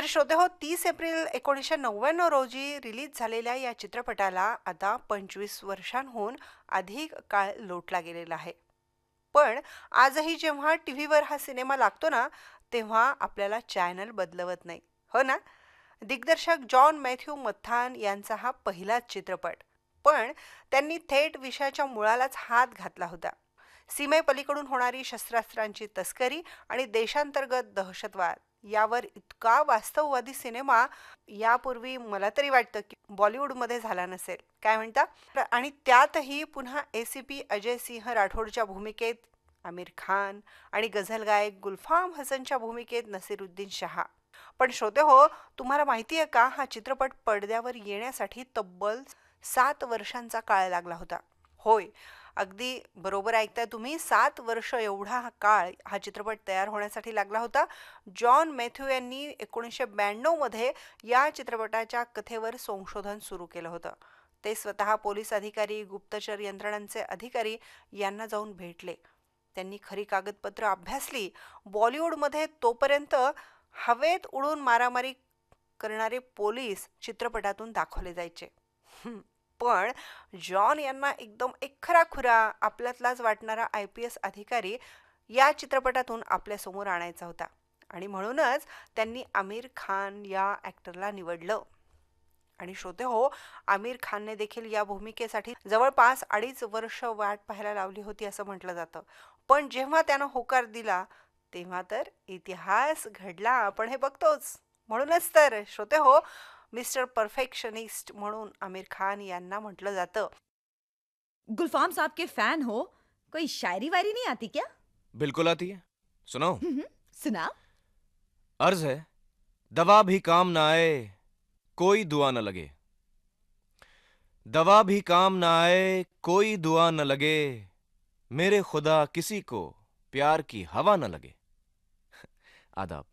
तर श्रोते हो, 30 एप्रिल 1999 रोजी रिलीज झालेल्या या चित्रपटाला आता 25 वर्षांहून अधिक काळ लोटला गेलेला आहे. पण आजही जेव्हा टीव्हीवर हा सिनेमा लागतो ना, तेव्हा आपल्याला चॅनल बदलवत नाही, हो ना? दिग्दर्शक जॉन मॅथ्यू मथान यांचा हा पहिलाच चित्रपट, पण त्यांनी थेट विषयाच्या मुळालाच हात घातला होता. सीमेपलीकडून होणारी शस्त्रास्त्रांची तस्करी आणि देशांतर्गत दहशतवाद यावर इतका वास्तववादी सिनेमा यापूर्वी मला तरी वाटतं की बॉलिवूडमध्ये झाला नसेल. काय म्हणता? आणि त्यातही पुन्हा एसीपी अजय सिंह राठोडच्या भूमिकेत आमिर खान आणि गझल गायक गुलफाम हसनच्या भूमिकेत नसीरुद्दीन शहा. पण श्रोते हो, तुम्हाला माहिती आहे का, हा चित्रपट पडद्यावर येण्यासाठी तब्बल 7 वर्षांचा काळ लागला होता. होय, अगदी बरोबर ऐकताय तुम्ही, 7 वर्ष एवढा हा काळ हा चित्रपट तयार होण्यासाठी लागला होता. जॉन मॅथ्यू यांनी 1992 मध्ये या चित्रपटाच्या कथेवर संशोधन सुरू केलं होतं. ते स्वतः पोलीस अधिकारी, गुप्तचर यंत्रणांचे अधिकारी यांना जाऊन भेटले. त्यांनी खरी कागदपत्र अभ्यासली. बॉलिवूडमध्ये तोपर्यंत हवेत उडून मारामारी करणारे पोलीस चित्रपटातून दाखवले जायचे. पण जॉन यांना एकदम एकखराखुरा आपल्यातलाच वाटणारा IPS अधिकारी या चित्रपटातून आपल्यासमोर आणायचा होता. आणि म्हणूनच त्यांनी आमिर खान या ॲक्टरला निवडलं. आणि श्रोते हो, आमिर खानने देखील या भूमिकेसाठी जवळपास 2.5 वर्ष वाट पाहायला लावली होती असं म्हटलं जातं. पण जेव्हा त्यानं होकार दिला, तेव्हा तर इतिहास घडला, आपण हे बघतोच. म्हणूनच तर श्रोते हो, मिस्टर परफेक्शनिस्ट म्हणून आमिर खान यांना म्हटलं जातं. गुलफाम साहब के फैन हो, कोई शायरी वायरी नहीं आती क्या? बिल्कुल आती है। सुनो। सुना। अर्ज है, दवा भी काम ना आए कोई दुआ न लगे। दवा भी काम ना आए कोई दुआ न लगे, मेरे खुदा किसी को प्यार की हवा न लगे। आदाब।